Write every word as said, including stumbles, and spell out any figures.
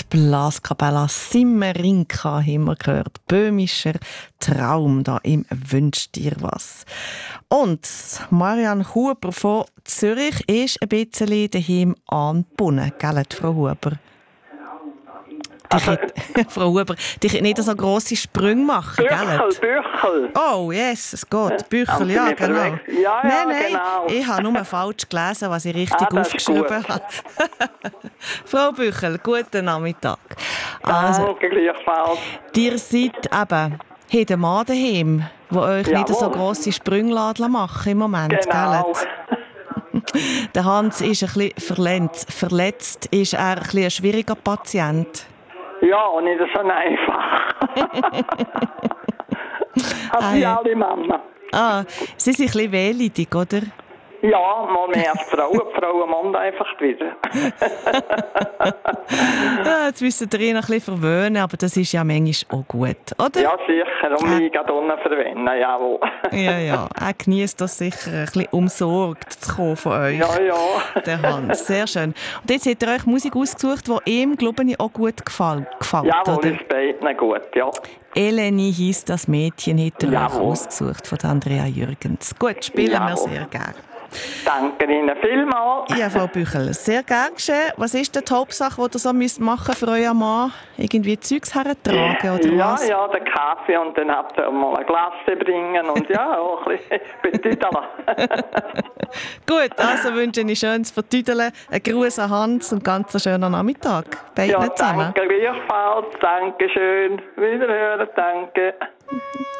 Blaskapella Simmerinka haben wir gehört. Böhmischer Traum da im «Wünsch dir was». Und Marianne Huber von Zürich ist ein bisschen daheim angebunden, gell, Frau Huber? Also, Frau Huber, die können nicht so grosse Sprünge machen, Büchel, gell? Büchel. Oh, yes, es geht. Büchel, ja, genau. Ja, ja, nein, nein, genau. ich habe nur falsch gelesen, was ich richtig ah, aufgeschrieben habe. Frau Büchel, guten Nachmittag. Also, Danke, gleichfalls. ihr seid eben habt einen Mann daheim, der euch Jawohl. nicht so grosse Sprünge machen im Moment, Genau. gell? Der Hans ist ein bisschen verletzt. Verletzt ist er ein bisschen ein schwieriger Patient. Ja, nicht so einfach. Hat Ah, wie ja. alle Männer. Ah, sie sind ein bisschen wehleidig, oder? Ja, mal mehr als Frauen. Die Frauen machen einfach wieder. Ja, jetzt müssen wir ihn ein bisschen verwöhnen, aber das ist ja manchmal auch gut, oder? Ja, sicher. Und mich gerade unten verwenden, jawohl. Ja, ja. Er genießt das sicher, ein bisschen umsorgt zu kommen von euch. Ja, ja. Der Hans, sehr schön. Und jetzt habt ihr euch Musik ausgesucht, die ihm, glaube ich, auch gut gefällt, gefällt Jawohl, oder? ist beiden gut, ja. Eleni heisst das Mädchen, hat er euch Jawohl. ausgesucht von Andrea Jürgens. Gut, spielen wir Jawohl. sehr gerne. Danke Ihnen vielmals. Ja, Frau Büchel, sehr gerne geschehen. Was ist denn die Hauptsache, die ihr so müsst machen für euren Mann? Irgendwie Zeugs hertragen oder ja, was? ja, den Kaffee und dann habt ihr mal ein Glas bringen und ja, auch ein bisschen betüdeln. Gut, also wünsche ich schönes Vertüdeln, einen Gruß an Hans und ganz einen schönen Nachmittag. Beiden Ja, zusammen. danke gleichfalls. Danke schön. Wiederhören, danke.